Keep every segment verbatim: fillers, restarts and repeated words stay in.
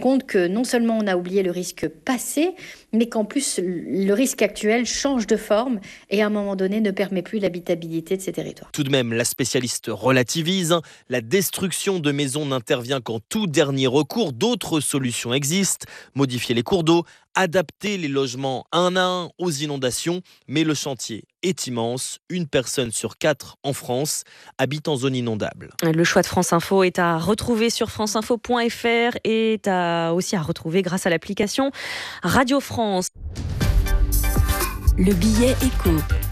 compte que non seulement on a oublié le risque passé, mais qu'en plus le risque actuel change de forme et à un moment donné ne permet plus l'habitabilité de ces territoires. Tout de même, la spécialiste relativise. La destruction de maisons n'intervient qu'en tout dernier recours. D'autres solutions existent. Modifier les cours d'eau, adapter les logements un à un aux inondations. Mais le chantier est immense. Une personne sur quatre en France habite en zone inondable. Le choix de France Info est à retrouver sur franceinfo point f r et est à, aussi à retrouver grâce à l'application Radio France. Le billet écho.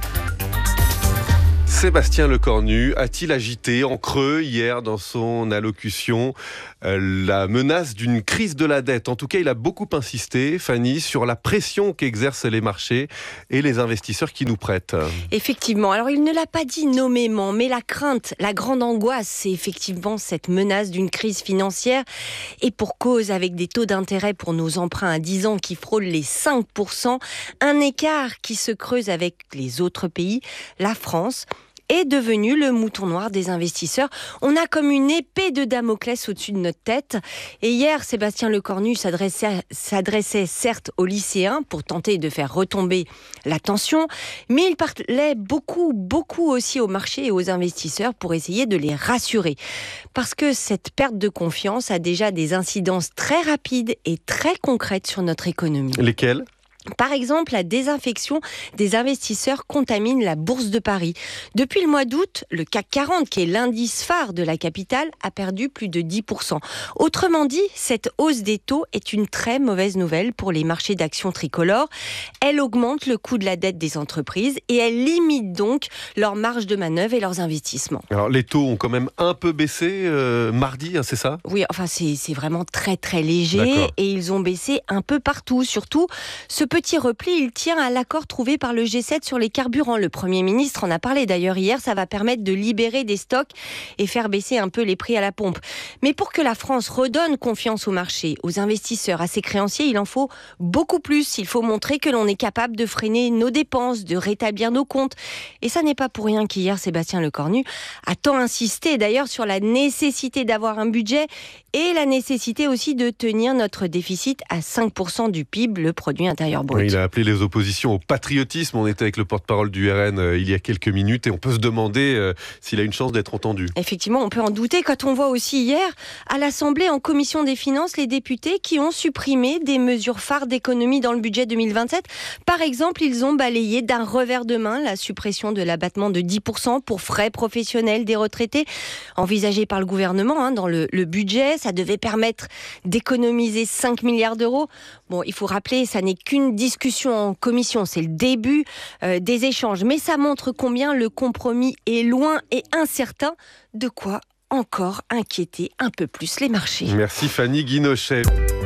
Sébastien Lecornu a-t-il agité en creux hier dans son allocution euh, la menace d'une crise de la dette ? En tout cas, il a beaucoup insisté, Fanny, sur la pression qu'exercent les marchés et les investisseurs qui nous prêtent. Effectivement. Alors, il ne l'a pas dit nommément, mais la crainte, la grande angoisse, c'est effectivement cette menace d'une crise financière. Et pour cause, avec des taux d'intérêt pour nos emprunts à dix ans qui frôlent les cinq pour cent, un écart qui se creuse avec les autres pays, la France est devenu le mouton noir des investisseurs. On a comme une épée de Damoclès au-dessus de notre tête. Et hier, Sébastien Lecornu s'adressait, s'adressait certes aux lycéens pour tenter de faire retomber la tension, mais il parlait beaucoup, beaucoup aussi aux marchés et aux investisseurs pour essayer de les rassurer. Parce que cette perte de confiance a déjà des incidences très rapides et très concrètes sur notre économie. Lesquelles ? Par exemple, la désinfection des investisseurs contamine la bourse de Paris. Depuis le mois d'août, le C A C quarante, qui est l'indice phare de la capitale, a perdu plus de dix pour cent. Autrement dit, cette hausse des taux est une très mauvaise nouvelle pour les marchés d'actions tricolores. Elle augmente le coût de la dette des entreprises et elle limite donc leur marge de manœuvre et leurs investissements. Alors, les taux ont quand même un peu baissé euh, mardi, hein, c'est ça ? Oui, enfin, c'est, c'est vraiment très très léger. D'accord. Et ils ont baissé un peu partout. Surtout, ce petit repli, il tient à l'accord trouvé par le G sept sur les carburants. Le Premier ministre en a parlé d'ailleurs hier. Ça va permettre de libérer des stocks et faire baisser un peu les prix à la pompe. Mais pour que la France redonne confiance au marché, aux investisseurs, à ses créanciers, il en faut beaucoup plus. Il faut montrer que l'on est capable de freiner nos dépenses, de rétablir nos comptes. Et ça n'est pas pour rien qu'hier, Sébastien Lecornu a tant insisté d'ailleurs sur la nécessité d'avoir un budget et la nécessité aussi de tenir notre déficit à cinq pour cent du P I B, le produit intérieur brut. Oui, il a appelé les oppositions au patriotisme. On était avec le porte-parole du R N euh, il y a quelques minutes et on peut se demander euh, s'il a une chance d'être entendu. Effectivement, on peut en douter quand on voit aussi hier à l'Assemblée, en commission des finances, les députés qui ont supprimé des mesures phares d'économie dans le budget deux mille vingt-sept. Par exemple, ils ont balayé d'un revers de main la suppression de l'abattement de dix pour cent pour frais professionnels des retraités, envisagé par le gouvernement hein, dans le, le budget. Ça devait permettre d'économiser cinq milliards d'euros. Bon, il faut rappeler, ça n'est qu'une discussion en commission, c'est le début euh, des échanges. Mais ça montre combien le compromis est loin et incertain. De quoi encore inquiéter un peu plus les marchés. Merci Fanny Guinochet.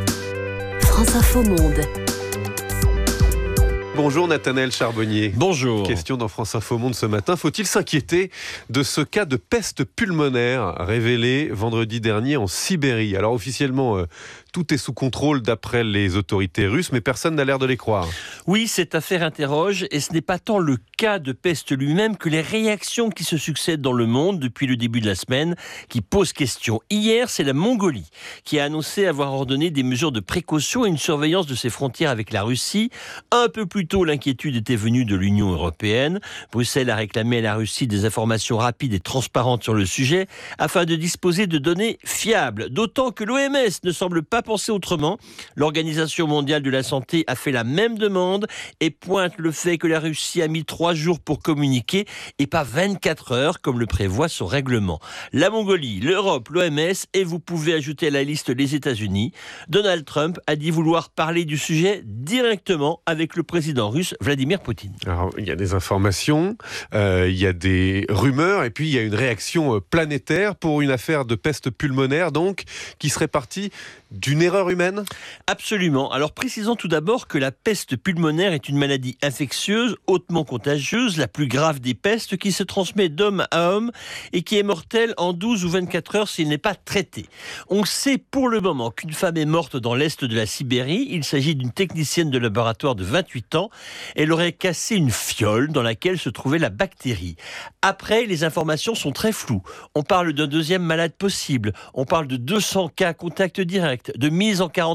France Info Monde. Bonjour Nathanaël Charbonnier. Bonjour. Question dans France Info Monde ce matin. Faut-il s'inquiéter de ce cas de peste pulmonaire révélé vendredi dernier en Sibérie ? Alors officiellement, euh, tout est sous contrôle d'après les autorités russes, mais personne n'a l'air de les croire. Oui, cette affaire interroge, et ce n'est pas tant le cas de peste lui-même que les réactions qui se succèdent dans le monde depuis le début de la semaine qui posent question. Hier, c'est la Mongolie qui a annoncé avoir ordonné des mesures de précaution et une surveillance de ses frontières avec la Russie. Un peu plus tôt, l'inquiétude était venue de l'Union européenne. Bruxelles a réclamé à la Russie des informations rapides et transparentes sur le sujet afin de disposer de données fiables. D'autant que l'O M S ne semble pas penser autrement. L'Organisation mondiale de la santé a fait la même demande et pointe le fait que la Russie a mis trois jours pour communiquer et pas vingt-quatre heures comme le prévoit son règlement. La Mongolie, l'Europe, l'O M S et vous pouvez ajouter à la liste les États-Unis. Donald Trump a dit vouloir parler du sujet directement avec le président russe Vladimir Poutine. Alors, il y a des informations, euh, il y a des rumeurs et puis il y a une réaction planétaire pour une affaire de peste pulmonaire donc qui serait partie d'une erreur humaine ? Absolument. Alors précisons tout d'abord que la peste pulmonaire est une maladie infectieuse, hautement contagieuse, la plus grave des pestes qui se transmet d'homme à homme et qui est mortelle en douze ou vingt-quatre heures s'il n'est pas traité. On sait pour le moment qu'une femme est morte dans l'est de la Sibérie. Il s'agit d'une technicienne de laboratoire de vingt-huit ans. Elle aurait cassé une fiole dans laquelle se trouvait la bactérie. Après, les informations sont très floues. On parle d'un deuxième malade possible. On parle de deux cents cas contact direct, de mise en quarantaine